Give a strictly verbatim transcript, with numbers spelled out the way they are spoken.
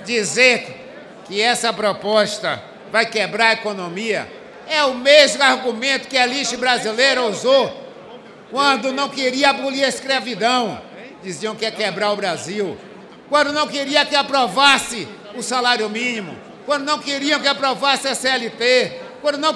Dizer que essa proposta vai quebrar a economia é o mesmo argumento que a elite brasileira usou quando não queria abolir a escravidão. Diziam que ia quebrar o Brasil. Quando não queria que aprovasse o salário mínimo. Quando não queriam que aprovasse a C L T. Quando não